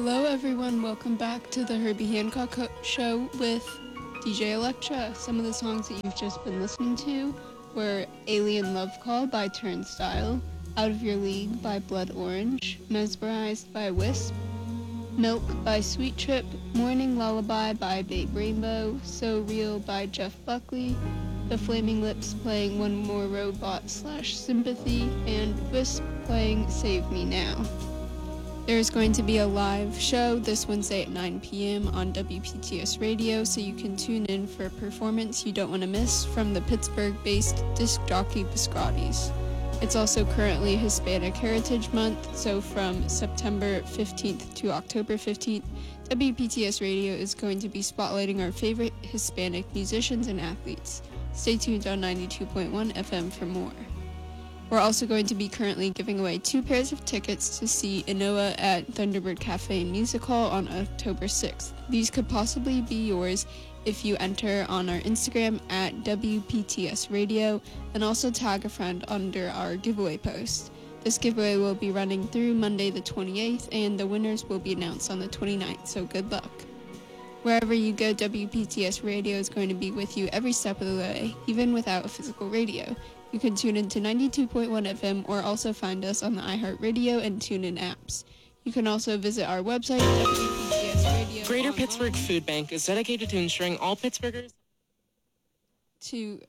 Hello everyone, welcome back to the Herbie Hancock Show with DJ Electra. Some of the songs that you've just been listening to were Alien Love Call by Turnstile, Out of Your League by Blood Orange, Mesmerized by Wisp, Milk by Sweet Trip, Morning Lullaby by Babe Rainbow, So Real by Jeff Buckley, The Flaming Lips playing One More Robot / Sympathy, and Wisp playing Save Me Now. There's going to be a live show this Wednesday at 9 p.m. on WPTS Radio, so you can tune in for a performance you don't want to miss from the Pittsburgh-based disc jockey Biscottis. It's also currently Hispanic Heritage Month, so from September 15th to October 15th, WPTS Radio is going to be spotlighting our favorite Hispanic musicians and athletes. Stay tuned on 92.1 FM for more. We're also going to be currently giving away 2 pairs of tickets to see Inoa at Thunderbird Cafe and Music Hall on October 6th. These could possibly be yours if you enter on our Instagram at WPTS Radio and also tag a friend under our giveaway post. This giveaway will be running through Monday the 28th and the winners will be announced on the 29th, so good luck. Wherever you go, WPTS Radio is going to be with you every step of the way, even without a physical radio. You can tune into 92.1 FM or also find us on the iHeartRadio and TuneIn apps. You can also visit our website, WPTS Radio. Greater online. Pittsburgh Food Bank is dedicated to ensuring all Pittsburghers to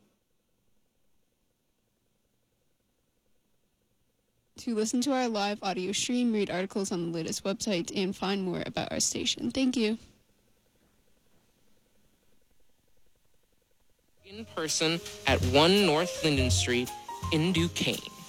listen to our live audio stream, read articles on the latest websites, and find more about our station. Thank you. In person at 1 North Linden Street in Duquesne.